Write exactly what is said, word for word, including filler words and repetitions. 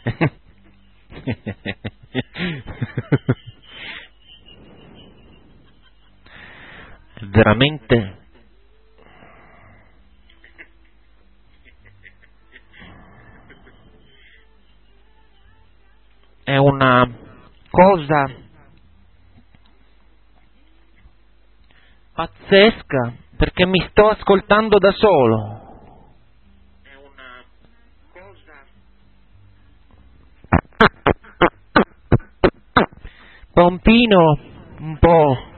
Veramente è una cosa pazzesca, perché mi sto ascoltando da solo. È una cosa Pompino un po'